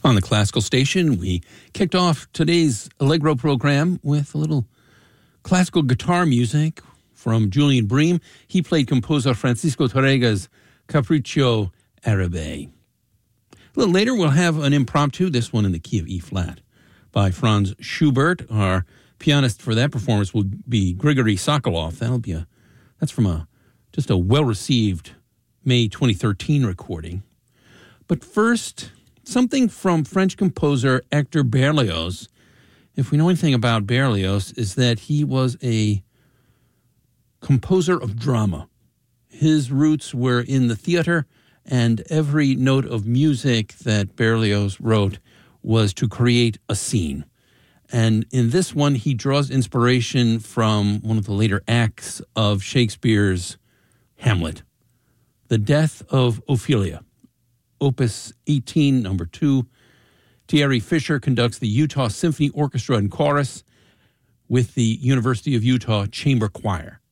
On the classical station, we kicked off today's Allegro program with a little classical guitar music from Julian Bream. He played composer Francisco Tárrega's Capriccio Arabe. A little later, we'll have an impromptu, this one in the key of E-flat, by Franz Schubert. Our pianist for that performance will be Grigory Sokolov. That's from just a well-received May 2013 recording. But first, something from French composer Hector Berlioz. If we know anything about Berlioz, is that he was a composer of drama. His roots were in the theater, and every note of music that Berlioz wrote was to create a scene. And in this one, he draws inspiration from one of the later acts of Shakespeare's Hamlet, The Death of Ophelia. Opus 18, number 2. Thierry Fisher conducts the Utah Symphony Orchestra and Chorus with the University of Utah Chamber Choir.